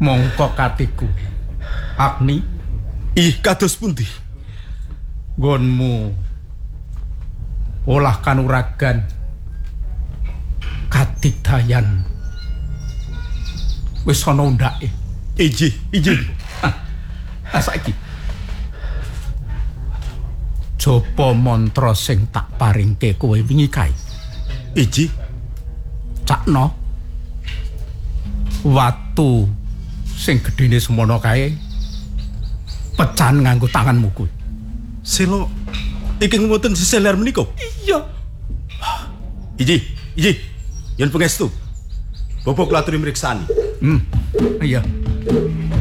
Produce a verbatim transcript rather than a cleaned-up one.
Mongko katiku. Agni, ih kados pundi? nggonmu olah kanuragan katidayan wis ana undake. Iji, iji. Ah, saiki japa mantra sing tak paringke kowe wingi kae. Iji. Cakno watu sing gedene semono kae pecahan nganggo tanganmu kuwi. Selo iki ngoten seseler menika. Iya. Iji, iji. Yen pangestu. Bobo kula aturi mriksani. Hmm. Iya.